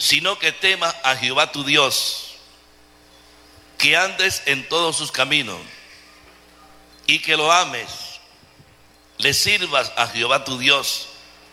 sino que temas a Jehová tu Dios, que andes en todos sus caminos y que lo ames, le sirvas a Jehová tu Dios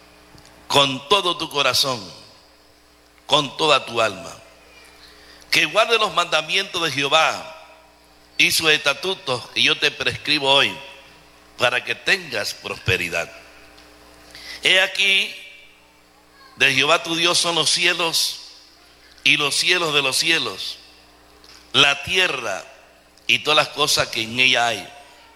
con todo tu corazón, con toda tu alma, que guarde los mandamientos de Jehová y sus estatutos que yo te prescribo hoy, para que tengas prosperidad. He aquí, de Jehová tu Dios son los cielos y los cielos de los cielos, la tierra y todas las cosas que en ella hay.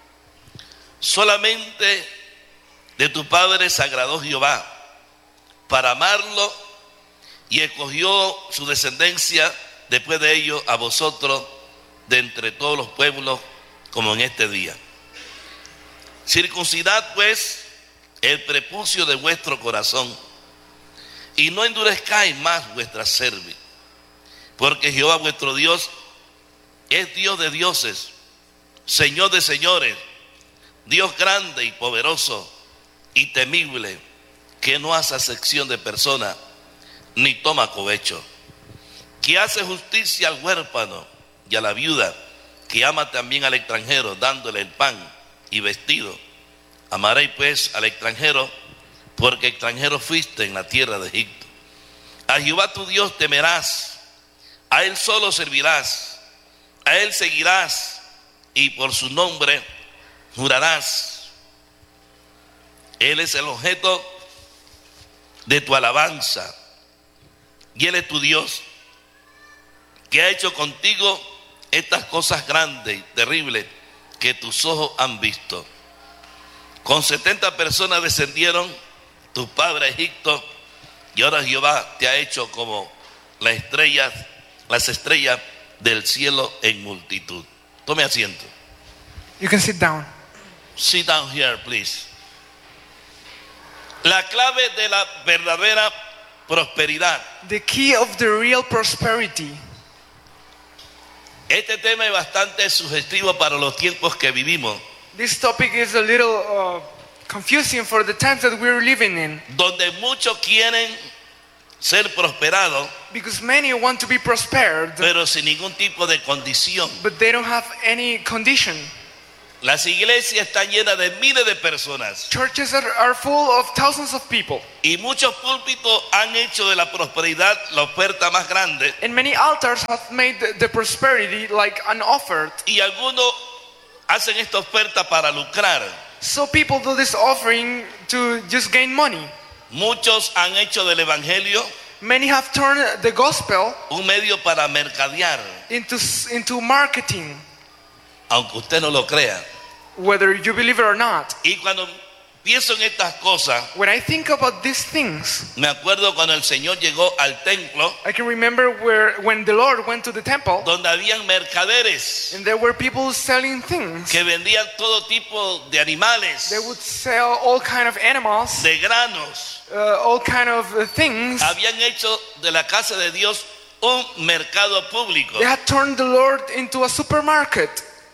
Solamente de tu padre se agradó Jehová para amarlo, y escogió su descendencia después de ello a vosotros de entre todos los pueblos, como en este día. Circuncidad pues el prepucio de vuestro corazón, y no endurezcáis más vuestra cerviz, porque Jehová vuestro Dios es Dios de dioses, Señor de señores, Dios grande y poderoso y temible, que no hace acepción de persona ni toma cohecho, que hace justicia al huérfano y a la viuda, que ama también al extranjero, dándole el pan y vestido. Amaréis pues al extranjero, porque extranjero fuiste en la tierra de Egipto. A Jehová tu Dios temerás, a él solo servirás, a él seguirás, y por su nombre jurarás. Él es el objeto de tu alabanza, y él es tu Dios, que ha hecho contigo estas cosas grandes y terribles que tus ojos han visto. Con 70 personas descendieron tus padres a Egipto, y ahora Jehová te ha hecho como las estrellas del cielo en multitud. Tome asiento. You can sit down. Sit down here, please. La clave de la verdadera prosperidad. The key of the real prosperity. Este tema es bastante sugestivo para los tiempos que vivimos, This topic is a little confusing for the times that we're living in, donde muchos quieren ser prosperados, because many want to be prospered, pero sin ningún tipo de condición. but they don't have any condition. Las iglesias están llenas de miles de personas, Churches are full of thousands of people, y muchos púlpitos han hecho de la prosperidad la oferta más grande, and many altars have made the prosperity like an offer. y algunos hacen esta oferta para lucrar. So people do this offering to just gain money. Muchos han hecho del evangelio Many have turned the gospel un medio para mercadear, into marketing, aunque usted no lo crea. whether you believe it or not. Y cuando pienso en estas cosas, When I think about these things, me acuerdo cuando el Señor llegó al templo, I can remember when the Lord went to the temple, donde habían mercaderes and there were people selling things. que vendían todo tipo de animales, They would sell all kind of animals, de granos. all kind of things. Habían hecho de la casa de Dios un mercado público. They had turned the Lord into a supermarket.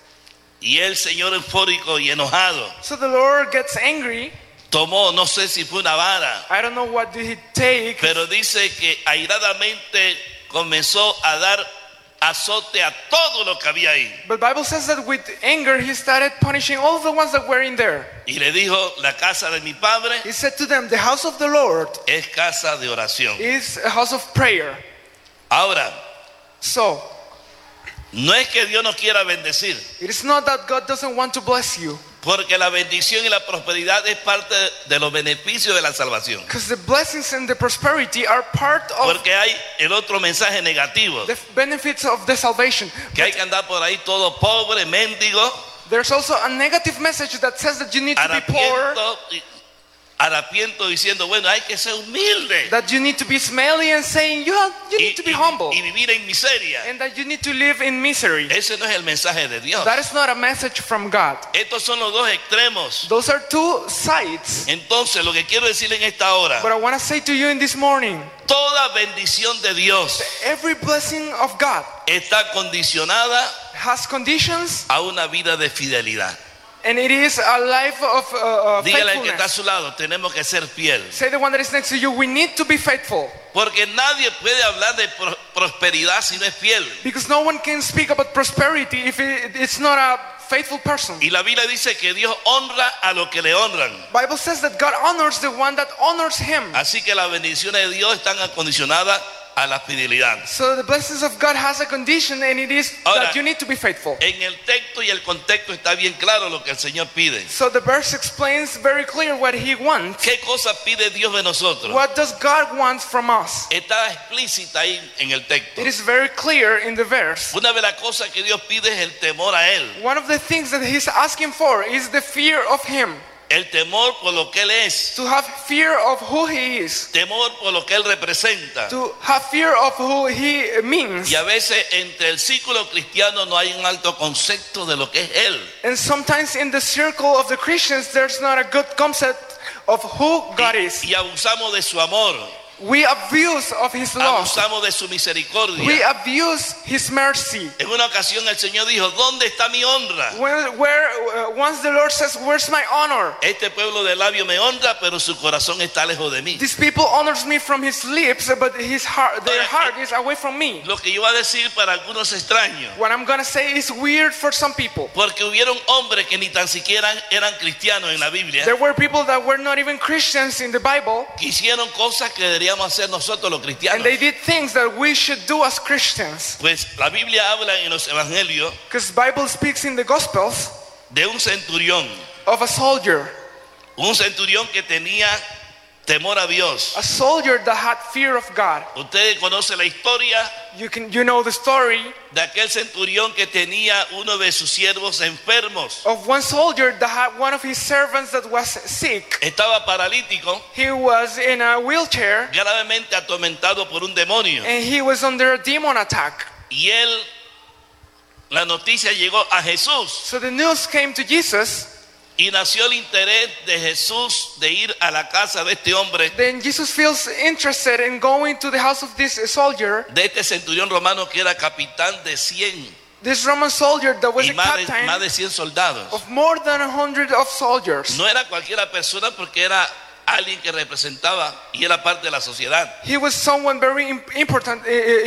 Y el Señor, eufórico y enojado, So the Lord gets angry. tomó, no sé si fue una vara, I don't know what did he take, pero dice que airadamente comenzó a dar azote a todo lo que había ahí. but Bible says that with anger he started punishing all the ones that were in there. Y le dijo, la casa de mi padre He said to them, the house of the Lord es casa de oración. is a house of prayer. Ahora, So no es que Dios no quiera bendecir, it is not that God doesn't want to bless you, porque la bendición y la prosperidad es parte de los beneficios de la salvación. because the blessings and the prosperity are part of Porque hay el otro mensaje negativo, the benefits of the salvation. que hay que andar por ahí todo pobre, mendigo, There's also a negative message that says that you need to be poor, harapiento diciendo, bueno, hay que ser humilde that you need to be smelly and saying you need to be humble, y vivir en miseria. and that you need to live in misery. Ese no es el mensaje de Dios. That is not a message from God. Estos son los dos extremos. Those are two sides. Entonces, lo que quiero decir en esta hora, But I want to say to you in this morning, toda bendición de Dios every blessing of God está condicionada has conditions, a una vida de fidelidad. and it is a life of Dígale al que está a faithfulness. su lado, tenemos que ser fiel. Say the one that is next to you, we need to be faithful. Porque nadie puede hablar de prosperidad si no es fiel. Because no one can speak about prosperity if it's not a faithful person. Y la Biblia dice que Dios honra a los que le honran. Bible says that God honors the one that honors him. Así que las bendiciones de Dios están acondicionadas a la fidelidad. So the blessings of God has a condition, and it is Ahora, that you need to be faithful. En el texto y el contexto está bien claro lo que el Señor pide. So the verse explains very clear what he wants. ¿Qué cosa pide Dios de nosotros? What does God want from us? Está explícita ahí en el texto. It is very clear in the verse. Una de las cosas que Dios pide es el temor a Él. One of the things that he's asking for is the fear of him. El temor por lo que Él es. To have fear of who he is. Temor por lo que Él representa. To have fear of who he means. Y a veces entre el círculo cristiano no hay un alto concepto de lo que es Él. And sometimes in the circle of the Christians there's not a good concept of who God is. Y abusamos de su amor. We abuse of his love. Abusamos de su misericordia. We abuse his mercy. En una ocasión el Señor dijo, ¿dónde está mi honra? Once the Lord says, where's my honor? Este pueblo de labio me honra, pero su corazón está lejos de mí. These people honors me from his lips, but their heart is away from me. Lo que yo voy a decir para algunos extraños. What I'm going to say is weird for some people. Porque hubieron hombres que ni tan siquiera eran cristianos en la Biblia. There were people that were not even Christians in the Bible. Que hicieron cosas que deberíamos hacer nosotros los cristianos. And they did things that we should do as Christians. Pues la Biblia habla en los evangelios Because Bible speaks in the Gospels de un centurión. of a soldier. Un centurión que tenía temor a Dios. A soldier that had fear of God. Ustedes conocen la historia You know the story de aquel centurión que tenía uno de sus siervos enfermos. of one soldier that had one of his servants that was sick. Estaba paralítico, He was in a wheelchair gravemente atormentado por un demonio. and he was under a demon attack. Y la noticia llegó a Jesús. So the news came to Jesus. Y nació el interés de Jesús de ir a la casa de este hombre, Then Jesus feels interested in going to the house of this soldier, de este centurión romano que era capitán de 100 this Roman soldier that was y a más captain de 100 soldados. of more than 100 of soldiers. No era cualquiera persona porque era alguien que representaba y era parte de la sociedad. He was someone very important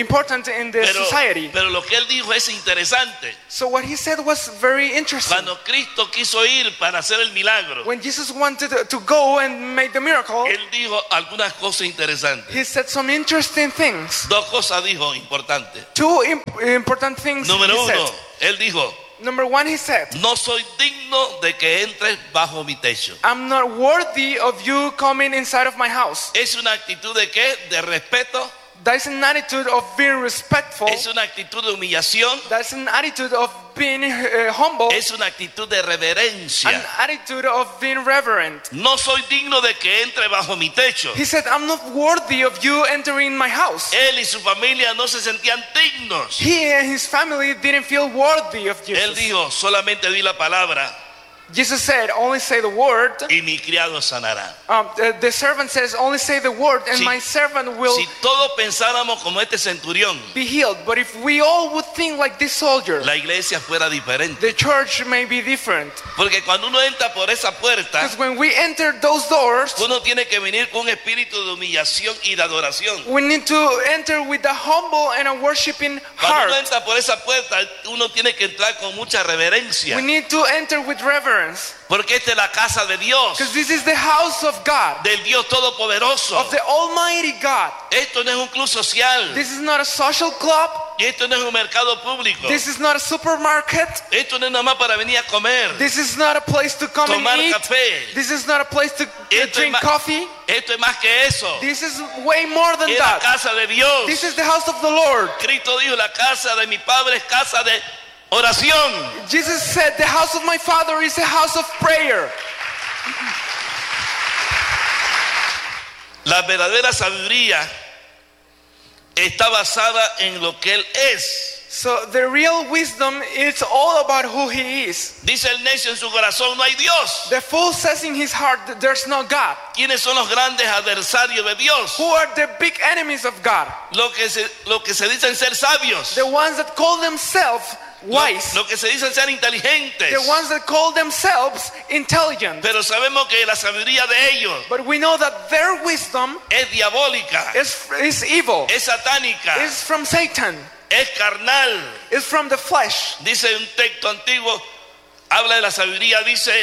in the society. Pero lo que él dijo es interesante. So what he said was very interesting. Cuando Cristo quiso ir para hacer el milagro, When Jesus wanted to go and make the miracle, él dijo algunas cosas interesantes. he said some interesting things. Dos cosas dijo importantes. Two important things Número he uno, said. él dijo, Number one, he said, no soy digno de que entres bajo mi techo. I'm not worthy of you coming inside of my house. Es una actitud de qué? De respeto. That's an attitude of being respectful. Es una actitud de humillación. That's an attitude of being humble. Es una actitud de An reverencia. attitude of being reverent. No soy digno de que entre bajo mi techo. He said, I'm not worthy of you entering my house. Él y su familia no se sentían dignos. He and his family didn't feel worthy of Él Jesus. dijo, solamente di la palabra Jesus said, only say the word. y mi criado sanará. The servant says, only say the word and Si- my servant will Si todos pensáramos como este centurión, be healed. But if we all would think like this soldier, la iglesia fuera diferente. the church may be different. Porque cuando uno entra por esa puerta, Because when we enter those doors, uno tiene que venir con un espíritu de humillación y de adoración. we need to enter with a humble and a worshiping Cuando uno heart. entra por esa puerta, uno tiene que entrar con mucha reverencia. We need to enter with reverence. Porque esta es la casa de Dios, Because this is the house of God, del Dios Todopoderoso. of the Almighty God. Esto no es un club social. This is not a social club. Y esto no es un mercado público. This is not a supermarket. Esto no es nada más para venir a comer, This is not a place to come tomar and eat. café. This is not a place to drink coffee. Esto es más que eso. This is way more than Es la that. casa de Dios. This is the house of the Lord. Cristo dijo, la casa de mi Padre es casa de oración. Jesus said, the house of my Father is a house of prayer. La verdadera sabiduría está basada en lo que Él es. So the real wisdom is all about who He is. Dice el necio en su corazón, no hay Dios. The fool says in his heart that there's no God. ¿Quiénes son los grandes adversarios de Dios? Who are the big enemies of God? Lo que se dicen ser sabios. The ones that call themselves wise. Lo que se dicen ser inteligentes. The ones that call themselves intelligent. Pero sabemos que la sabiduría de ellos But we know that their wisdom es diabólica, is evil. es satánica, Is from Satan. es carnal. Is from the flesh. Dice un texto antiguo, habla de la sabiduría, dice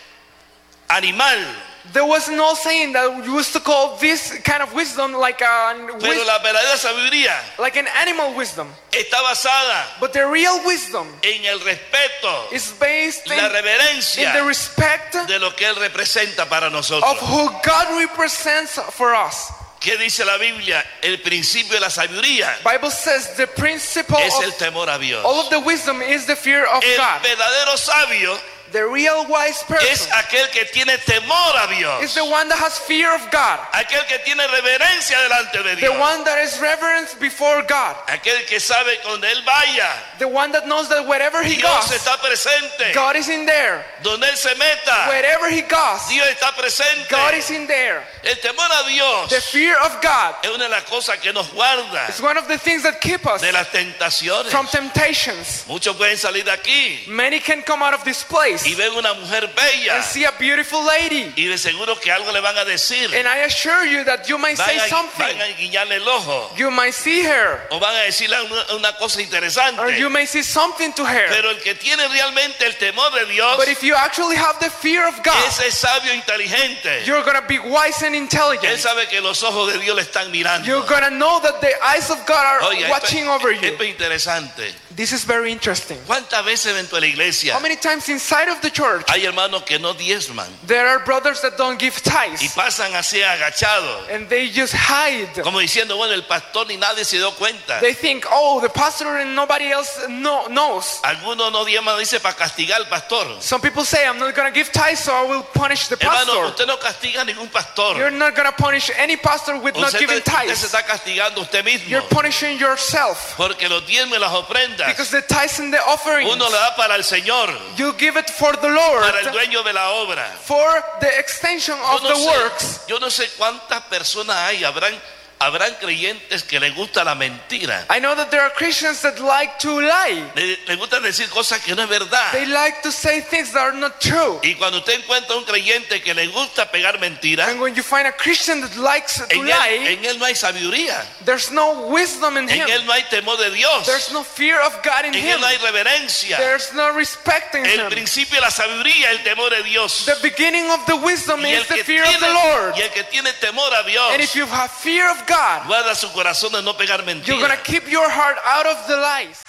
animal. There was an old saying that we used to call this kind of wisdom like Pero la verdadera sabiduría like an animal wisdom. está basada But the real wisdom en el respeto, is based la in the reverencia respect de lo que Él representa para of nosotros. who God represents for us. ¿Qué dice la Biblia? El principio de la sabiduría Bible says the principle es el of temor a Dios. all of the wisdom is the fear of El God. verdadero sabio The real wise es person aquel que tiene temor a is Dios, the one that has fear of God. aquel que tiene reverencia delante de The Dios, one that is reverence before God. aquel que sabe que donde Él vaya, The one that knows that wherever he Dios goes, está presente. God is in there. Donde Él se meta, Wherever he goes, Dios está presente. God is in there. El temor a Dios The fear of God es una de las cosas que nos guarda is one of the things that keep us de las tentaciones. from temptations. Muchos pueden salir de aquí Many can come out of this place y ven una mujer bella and see a beautiful lady. y de seguro que algo le van a decir. And I assure you that you might say Van something. a guiñarle el ojo You might see her, o van a decirle una cosa or interesante. you may see something to her. Pero el que tiene realmente el temor de Dios, But if you actually have the fear of God, ese es sabio e inteligente. you're gonna be wise and Él intelligent. sabe que los ojos de Dios le están mirando. You're gonna know that the eyes of God are Oye, watching over you. esto es interesante. This is very interesting. ¿Cuántas veces dentro de la iglesia How many times inside of the church hay hermanos que no diezman there are brothers that don't give y tithes pasan así agachados, and they just hide? como diciendo, bueno, el pastor ni nadie se dio cuenta? They think, oh, the pastor and nobody else knows. Algunos no diezman, dice, para castigar al pastor. Some people say, I'm not gonna give tithes, so I will punish the Hermano, pastor. usted no castiga a ningún pastor. You're not gonna punish any pastor with not giving Usted se tithes. está castigando a usted mismo. You're punishing yourself Porque los diezmos y las ofrendas because the tithes and the offerings, uno le da para el Señor, you give it for the Lord, para el dueño de la obra. for the extension of the works. Yo no sé cuántas personas hay, habrán creyentes que les gusta la mentira. I know that there are Christians that like to lie. Les gusta decir cosas que no es verdad. They like to say things that are not true. Y cuando usted encuentra un creyente que le gusta pegar mentiras, And when you find a Christian that likes to lie, en él no hay sabiduría, there's no wisdom in en him. él no hay temor de Dios, There's no fear of God in en him. él no hay reverencia. There's no respect in El him. principio de la sabiduría es el temor de Dios. The beginning of the wisdom Y is el the que fear of the Lord. y el que tiene temor a Dios, And if you have fear of God, guarda su corazón de no pegar you're going to mentiras. keep your heart out of the lies.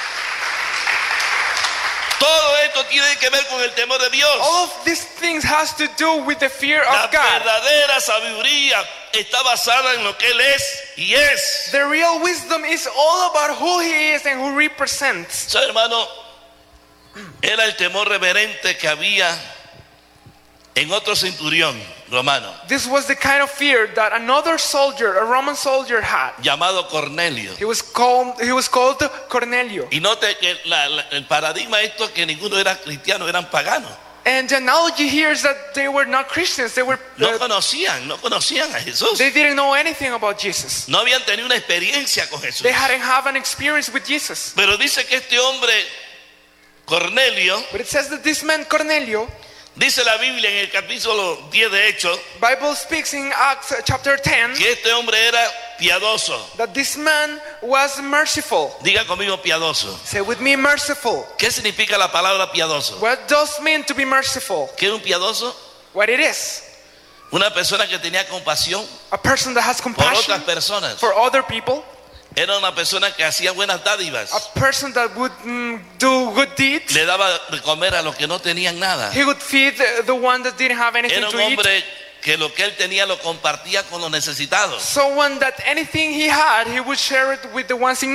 Todo esto tiene que ver con el temor de Dios. All of these things has to do with the fear La of God. verdadera sabiduría está basada en lo que Él es y es. The real wisdom is all about who He is and who represents. ¿Sabe, hermano? Era el temor reverente que había en otro centurión romano This was the kind of fear that another soldier, a Roman soldier, had. llamado Cornelio. He was called Cornelio. Y note que el paradigma esto es que ninguno era cristiano, eran paganos. And the analogy here is that they were not Christians. They No conocían a Jesús. they didn't know anything about Jesus. No habían tenido una experiencia con Jesús. They hadn't have an experience with Jesus. Pero dice que este hombre, Cornelio, But it says that this man Cornelio, dice la Biblia en el capítulo 10 de Hechos, Bible speaks in Acts chapter 10 que este hombre era piadoso. that this man was merciful. Diga conmigo piadoso. Say with me, merciful. ¿Qué significa la palabra piadoso? What does mean to be merciful? ¿Qué es un piadoso? What it is? Una persona que tenía compasión A person that has por compassion otras personas. for other people. Era una persona que hacía buenas dádivas. A person that would do good deeds. Le daba de comer a los que no tenían nada. He would feed the one that didn't have anything Era un to eat. hombre que lo que él tenía lo compartía con los necesitados. Someone that anything he had, he would share it with the ones in